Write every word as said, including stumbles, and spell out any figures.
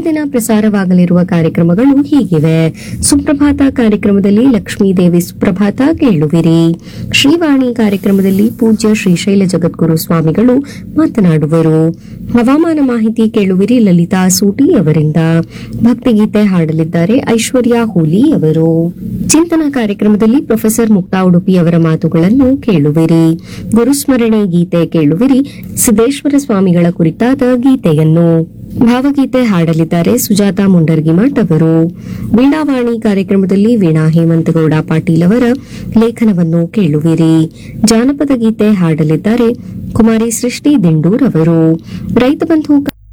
ದಿನ ಪ್ರಸಾರವಾಗಲಿರುವ ಕಾರ್ಯಕ್ರಮಗಳು ಹೀಗಿವೆ. ಸುಪ್ರಭಾತ ಕಾರ್ಯಕ್ರಮದಲ್ಲಿ ಲಕ್ಷ್ಮೀದೇವಿ ಸುಪ್ರಭಾತ ಕೇಳುವಿರಿ. ಶ್ರೀವಾಣಿ ಕಾರ್ಯಕ್ರಮದಲ್ಲಿ ಪೂಜ್ಯ ಶ್ರೀಶೈಲ ಜಗದ್ಗುರು ಸ್ವಾಮಿಗಳು ಮಾತನಾಡುವರು. ಹವಾಮಾನ ಮಾಹಿತಿ ಕೇಳುವಿರಿ ಲಲಿತಾ ಸೂಟಿ ಅವರಿಂದ. ಭಕ್ತಿಗೀತೆ ಹಾಡಲಿದ್ದಾರೆ ಐಶ್ವರ್ಯ ಹೂಲಿ ಅವರು. ಚಿಂತನ ಕಾರ್ಯಕ್ರಮದಲ್ಲಿ ಪ್ರೊಫೆಸರ್ ಮುಕ್ತಾ ಉಡುಪಿ ಅವರ ಮಾತುಗಳನ್ನು ಕೇಳುವಿರಿ. ಗುರುಸ್ಮರಣೆ ಗೀತೆ ಕೇಳುವಿರಿ. ಸಿದ್ದೇಶ್ವರ ಸ್ವಾಮಿಗಳ ಕುರಿತಾದ ಗೀತೆಯನ್ನು. ಭಾವಗೀತೆ ಹಾಡಲಿದ್ದಾರೆ ಸುಜಾತ ಮುಂಡರ್ಗಿಮಠ್ ಅವರು. ವೀಣಾವಾಣಿ ಕಾರ್ಯಕ್ರಮದಲ್ಲಿ ವೀಣಾ ಹೇಮಂತಗೌಡ ಪಾಟೀಲ್ ಅವರ ಲೇಖನವನ್ನು ಕೇಳುವಿರಿ. ಜಾನಪದ ಗೀತೆ ಹಾಡಲಿದ್ದಾರೆ ಕುಮಾರಿ ಸೃಷ್ಟಿ ದಿಂಡೂರ್ ಅವರು. ರೈತ ಬಂಧು